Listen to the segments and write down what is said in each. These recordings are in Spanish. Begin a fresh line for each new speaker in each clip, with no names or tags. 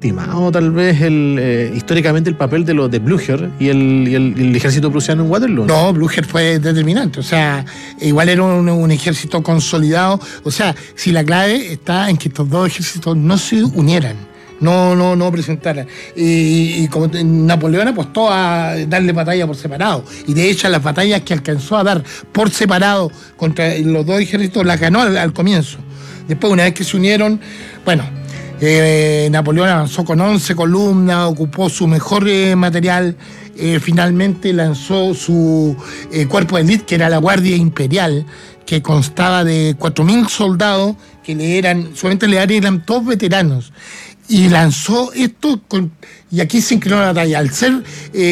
subestimado tal vez históricamente el papel de Blücher y el ejército prusiano en Waterloo.
No, Blücher fue determinante, o sea, igual era un ejército consolidado, o sea, si la clave está en que estos dos ejércitos no se unieran, no presentaran. Y como Napoleón apostó a darle batalla por separado, y de hecho las batallas que alcanzó a dar por separado contra los dos ejércitos las ganó al comienzo. Después, una vez que se unieron, bueno, Napoleón avanzó con 11 columnas, ocupó su mejor material, finalmente lanzó su cuerpo de élite, que era la Guardia Imperial, que constaba de 4.000 soldados, que solamente eran todos veteranos. Y lanzó esto, y aquí se inclinó la batalla. Al ser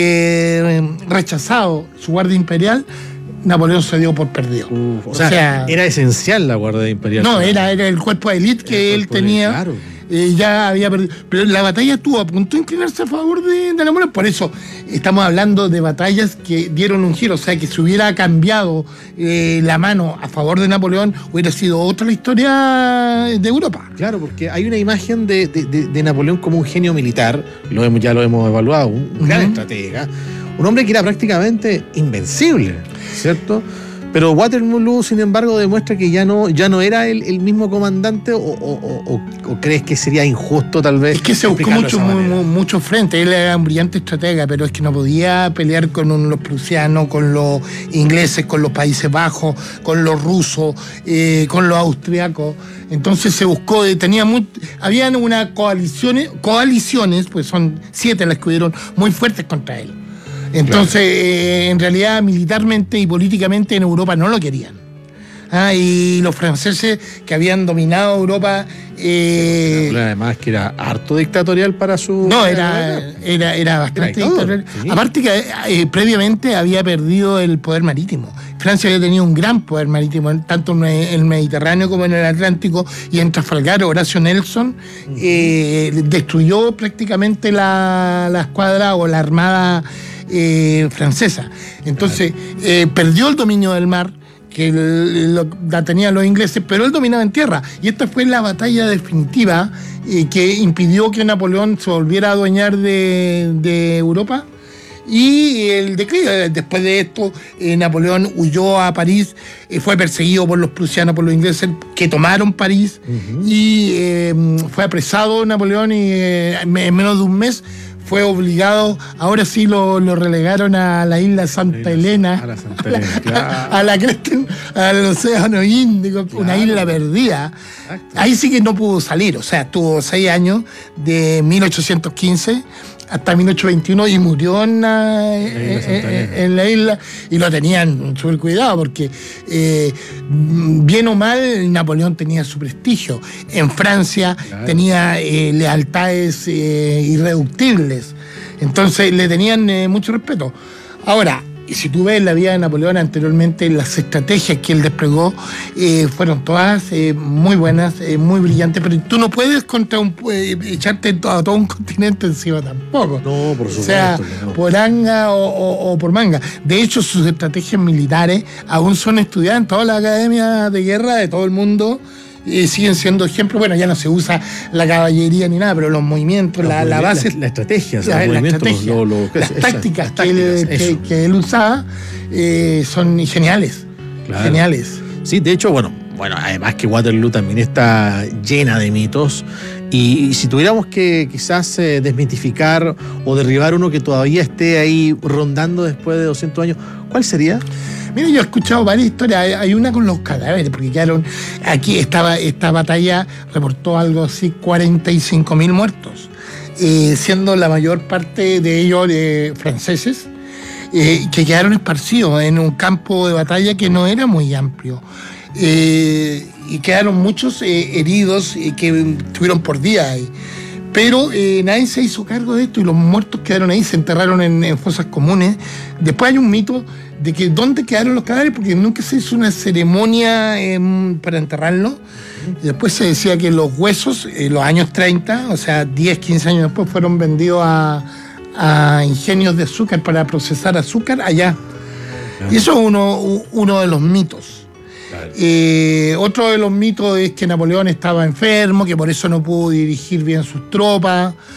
rechazado su Guardia Imperial, Napoleón se dio por perdido.
O sea, era esencial la Guardia Imperial.
No, era el cuerpo de élite que él tenía.
Claro.
Ya había perdido. Pero la batalla estuvo a punto de inclinarse a favor de Napoleón. Por eso estamos hablando de batallas que dieron un giro. O sea, que si hubiera cambiado la mano a favor de Napoleón, hubiera sido otra la historia de Europa.
Claro, porque hay una imagen de Napoleón como un genio militar. Ya lo hemos evaluado, un gran estratega. Un hombre que era prácticamente invencible, ¿cierto? Pero Waterloo, sin embargo, demuestra que ya no era el mismo comandante, o crees que sería injusto tal vez.
Es que se buscó mucho frente. Él era un brillante estratega, pero es que no podía pelear con los prusianos, con los ingleses, con los Países Bajos, con los rusos, con los austriacos. Entonces se buscó, habían unas coaliciones, pues son 7 las que hubieron, muy fuertes contra él. Entonces, en realidad, militarmente y políticamente en Europa no lo querían. Y los franceses que habían dominado Europa...
además que era harto dictatorial para su...
No, era bastante dictatorial. Sí. Aparte que previamente había perdido el poder marítimo. Francia había tenido un gran poder marítimo, tanto en el Mediterráneo como en el Atlántico, y en Trafalgar Horacio Nelson destruyó prácticamente la escuadra o la armada francesa. Entonces, perdió el dominio del mar, que la tenían los ingleses, pero él dominaba en tierra. Y esta fue la batalla definitiva que impidió que Napoleón se volviera a adueñar de Europa. Y el declive. Después de esto, Napoleón huyó a París, fue perseguido por los prusianos, por los ingleses, que tomaron París, y fue apresado Napoleón, y en menos de un mes fue obligado, ahora sí lo relegaron a la isla Santa Elena, a la cresta, al Océano Índico, una isla perdida. Exacto. Ahí sí que no pudo salir, o sea, estuvo 6 años, de 1815 hasta 1821, y murió en la isla, y lo tenían súper cuidado, porque bien o mal Napoleón tenía su prestigio. En Francia tenía lealtades irreductibles, entonces le tenían mucho respeto. Ahora, y si tú ves la vida de Napoleón anteriormente, las estrategias que él desplegó fueron todas muy buenas, muy brillantes, pero tú no puedes echarte a todo un continente encima tampoco.
No, por supuesto.
O sea, no. Por anga o por manga. De hecho, sus estrategias militares aún son estudiadas en todas las academias de guerra de todo el mundo. Siguen siendo ejemplos. Bueno, ya no se usa la caballería ni nada, pero los movimientos, la base,
la estrategia,
las tácticas que él usaba son geniales. Claro. Geniales.
Sí, de hecho, bueno, además que Waterloo también está llena de mitos, y si tuviéramos que quizás desmitificar o derribar uno que todavía esté ahí rondando después de 200 años, ¿cuál sería?
Mira, yo he escuchado varias historias. Hay una con los cadáveres, porque quedaron aquí, esta batalla reportó algo así, 45.000 muertos, siendo la mayor parte de ellos franceses, que quedaron esparcidos en un campo de batalla que no era muy amplio. Y quedaron muchos heridos que estuvieron por días ahí. Pero nadie se hizo cargo de esto, y los muertos quedaron ahí, se enterraron en fosas comunes. Después hay un mito de que dónde quedaron los cadáveres, porque nunca se hizo una ceremonia para enterrarlos. Y después se decía que los huesos, en los años 30, o sea, 10, 15 años después, fueron vendidos a ingenios de azúcar para procesar azúcar allá. Claro. Y eso es uno de los mitos. Claro. Otro de los mitos es que Napoleón estaba enfermo, que por eso no pudo dirigir bien sus tropas,